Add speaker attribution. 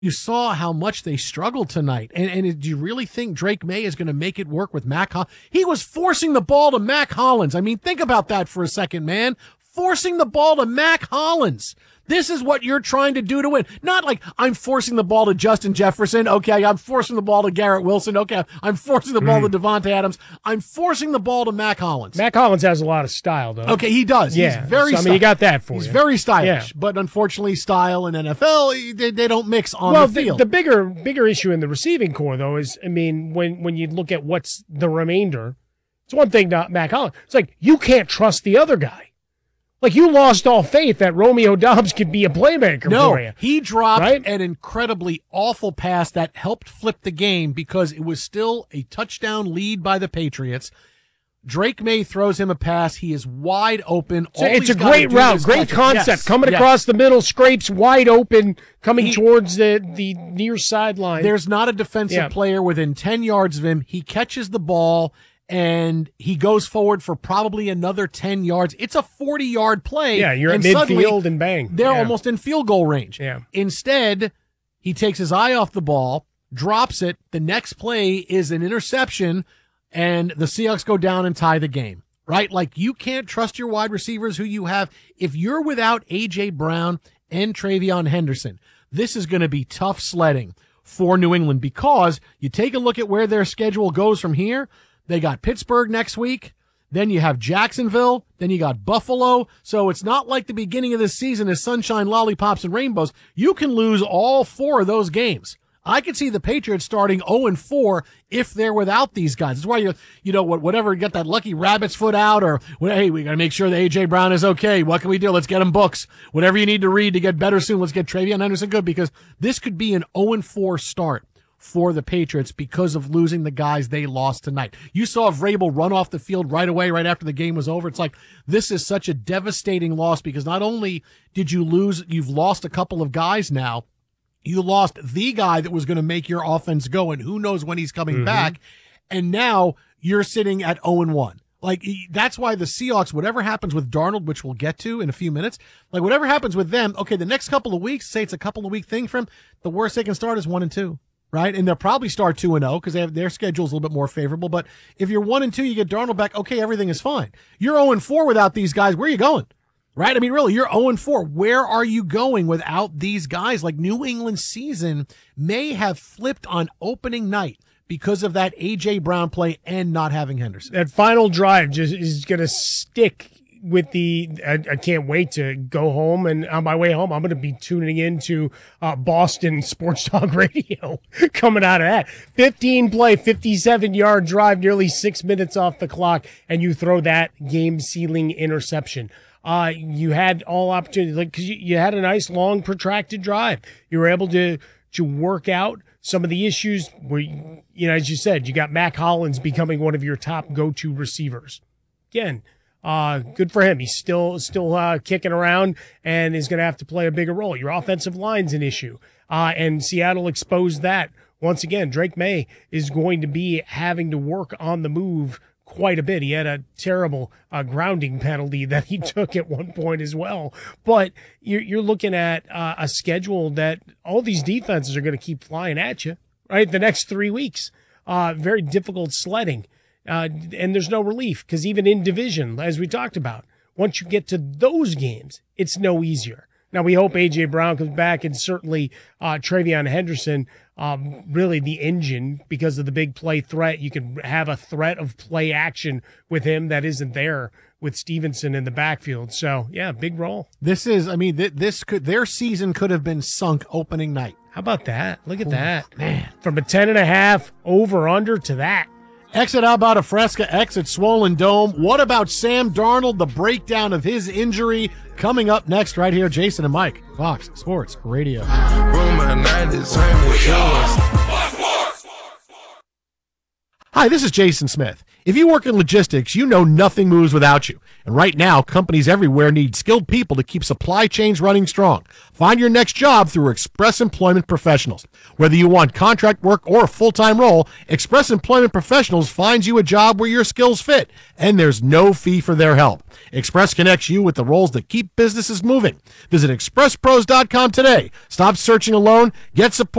Speaker 1: You saw how much they struggled tonight. And do you really think Drake May is going to make it work with Mac Hollins? He was forcing the ball to Mac Hollins. I mean, think about that for a second, man. Forcing the ball to Mac Hollins. This is what you're trying to do to win. Not like I'm forcing the ball to Justin Jefferson. Okay, I'm forcing the ball to Garrett Wilson. Okay, I'm forcing the ball to Devontae Adams. I'm forcing the ball to Mac Hollins.
Speaker 2: Mac Hollins has a lot of style, though.
Speaker 1: Okay, he does.
Speaker 2: Yeah,
Speaker 1: He's very
Speaker 2: you got that for you.
Speaker 1: He's very stylish.
Speaker 2: Yeah.
Speaker 1: But unfortunately, style and NFL, they don't mix on the field.
Speaker 2: The bigger issue in the receiving core, though, is, I mean, when you look at what's the remainder, it's one thing to Mac Hollins. It's like you can't trust the other guy. Like, you lost all faith that Romeo Doubs could be a playmaker for you.
Speaker 1: No, he dropped an incredibly awful pass that helped flip the game because it was still a touchdown lead by the Patriots. Drake May throws him a pass. He is wide open.
Speaker 2: It's a great route, great concept. Coming across the middle, scrapes wide open, coming towards the near sideline.
Speaker 1: There's not a defensive player within 10 yards of him. He catches the ball, and he goes forward for probably another 10 yards. It's a 40-yard play.
Speaker 2: Yeah, you're at midfield and bang.
Speaker 1: They're almost in field goal range.
Speaker 2: Yeah.
Speaker 1: Instead, he takes his eye off the ball, drops it. The next play is an interception, and the Seahawks go down and tie the game, right? Like, you can't trust your wide receivers who you have. If you're without A.J. Brown and Travion Henderson, this is going to be tough sledding for New England because you take a look at where their schedule goes from here. They got Pittsburgh next week. Then you have Jacksonville. Then you got Buffalo. So it's not like the beginning of this season is sunshine, lollipops, and rainbows. You can lose all 4 of those games. I could see the Patriots starting 0-4 if they're without these guys. That's why whatever, get that lucky rabbit's foot out, or, hey, we got to make sure that A.J. Brown is okay. What can we do? Let's get him books. Whatever you need to read to get better soon, let's get Travion Henderson good, because this could be an 0-4 start for the Patriots because of losing the guys they lost tonight. You saw Vrabel run off the field right away, right after the game was over. It's like, this is such a devastating loss because not only did you lose, you've lost a couple of guys now. You lost the guy that was going to make your offense go, and who knows when he's coming back. And now you're sitting at 0-1. Like, that's why the Seahawks, whatever happens with Darnold, which we'll get to in a few minutes, like, whatever happens with them, okay, the next couple of weeks, say it's a couple of week thing for them, the worst they can start is 1-2. Right? And they'll probably start 2-0 because they have their schedule's a little bit more favorable. But if you're 1-2, you get Darnold back. Okay, everything is fine. You're 0-4 without these guys. Where are you going? Right? I mean, really, you're 0-4. Where are you going without these guys? Like, New England's season may have flipped on opening night because of that A.J. Brown play and not having Henderson.
Speaker 2: That final drive just is going to stick with I can't wait to go home, and on my way home, I'm going to be tuning into Boston Sports Talk Radio coming out of that. 15-play, 57-yard drive, nearly 6 minutes off the clock, and you throw that game-sealing interception. You had all opportunities, like, because you had a nice, long, protracted drive. You were able to work out some of the issues where, as you said, you got Mac Hollins becoming one of your top go-to receivers. Again, good for him. He's still kicking around and is going to have to play a bigger role. Your offensive line's an issue. And Seattle exposed that. Once again, Drake May is going to be having to work on the move quite a bit. He had a terrible grounding penalty that he took at one point as well. But you're looking at a schedule that all these defenses are going to keep flying at you, right? The next 3 weeks. Very difficult sledding. And there's no relief because even in division, as we talked about, once you get to those games, it's no easier. Now, we hope A.J. Brown comes back, and certainly Travion Henderson, really the engine because of the big play threat. You can have a threat of play action with him that isn't there with Stevenson in the backfield. So, yeah, big role.
Speaker 1: This is, I mean, their season could have been sunk opening night.
Speaker 2: How about that? Look at that.
Speaker 1: Man.
Speaker 2: From a 10.5 over-under to that.
Speaker 1: Exit Albata Fresca, exit Swollen Dome. What about Sam Darnold? The breakdown of his injury coming up next right here. Jason and Mike, Fox Sports Radio.
Speaker 3: Hi,
Speaker 1: Hi, this is Jason Smith. If you work in logistics, you know nothing moves without you. And right now, companies everywhere need skilled people to keep supply chains running strong. Find your next job through Express Employment Professionals. Whether you want contract work or a full-time role, Express Employment Professionals finds you a job where your skills fit, and there's no fee for their help. Express connects you with the roles that keep businesses moving. Visit expresspros.com today. Stop searching alone. Get support